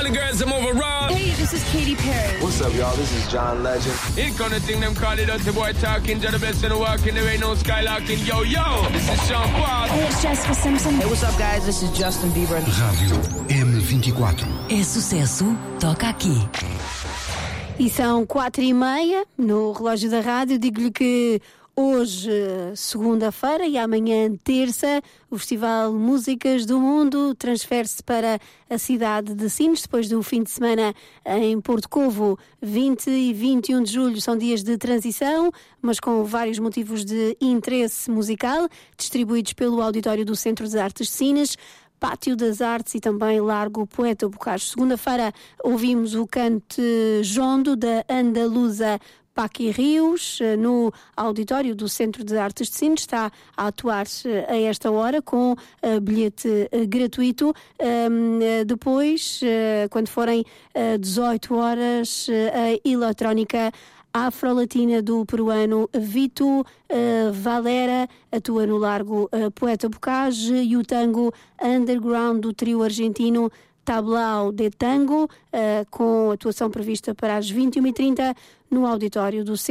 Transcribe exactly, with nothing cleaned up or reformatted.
the girls, I'm over raw. Hey, this is Katy Perry. What's up, y'all? This is John Legend. Ain't gonna think them call it dirty boy talking. To the best in the walking, there ain't no skylarking. Yo, yo, this is Sean Paul. Hey, it's Jessica Simpson. Hey, what's up, guys? This is Justin Bieber. Rádio M vinte e quatro. É sucesso, toca aqui. E são quatro e meia no relógio da rádio. Digo-lhe que hoje, segunda-feira, e amanhã, terça, o Festival Músicas do Mundo transfere-se para a cidade de Sines, depois do fim de semana em Porto Covo. vinte e vinte e um de julho são dias de transição, mas com vários motivos de interesse musical, distribuídos pelo auditório do Centro de Artes de Sines, Pátio das Artes e também Largo Poeta Bocage. Segunda-feira ouvimos o cante Jondo da Andaluza Paqui Rios, no auditório do Centro de Artes de Sines. Está a atuar a esta hora com uh, bilhete uh, gratuito. Um, uh, depois, uh, quando forem uh, dezoito horas, uh, a eletrónica afro-latina do peruano Vito uh, Valera atua no Largo uh, Poeta Bocage, e o tango underground do trio argentino Tablao de Tango, uh, com atuação prevista para as vinte e uma e trinta no auditório do